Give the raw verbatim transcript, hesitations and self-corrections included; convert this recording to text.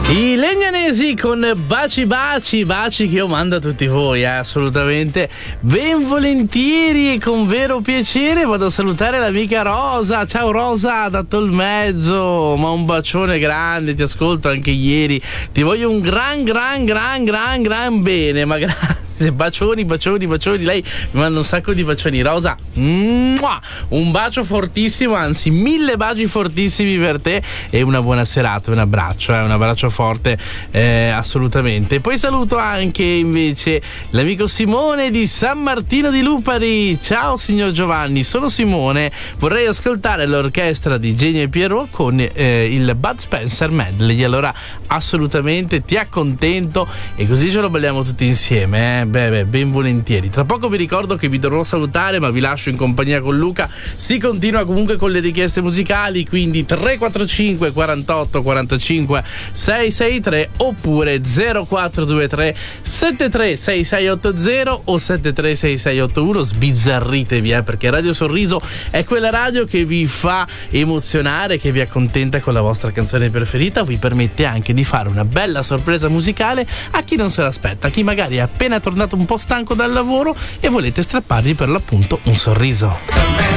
I Legnanesi con baci baci, baci che io mando a tutti voi, eh, assolutamente. Ben volentieri e con vero piacere vado a salutare l'amica Rosa. Ciao Rosa, da Tolmezzo, ma un bacione grande, ti ascolto anche ieri. Ti voglio un gran, gran, gran, gran, gran bene, ma grazie. Bacioni, bacioni, bacioni. Lei mi manda un sacco di bacioni. Rosa, mua, un bacio fortissimo, anzi mille baci fortissimi per te e una buona serata, un abbraccio, eh, un abbraccio forte, eh, assolutamente. Poi saluto anche invece l'amico Simone di San Martino di Lupari. Ciao signor Giovanni, sono Simone, vorrei ascoltare l'orchestra di Genio e Pierrot con eh, il Bud Spencer Medley. Allora assolutamente ti accontento e così ce lo balliamo tutti insieme, eh. Beh, beh, ben volentieri. Tra poco vi ricordo che vi dovrò salutare, ma vi lascio in compagnia con Luca. Si continua comunque con le richieste musicali, quindi tre quattro cinque quarantotto quarantacinque seicentosessantatré oppure zero quattro due tre sette tre sei sei otto zero o sette tre sei sei otto uno. Sbizzarritevi, eh, perché Radio Sorriso è quella radio che vi fa emozionare, che vi accontenta con la vostra canzone preferita, vi permette anche di fare una bella sorpresa musicale a chi non se l'aspetta, a chi magari è appena tornato un po' stanco dal lavoro e volete strappargli per l'appunto un sorriso.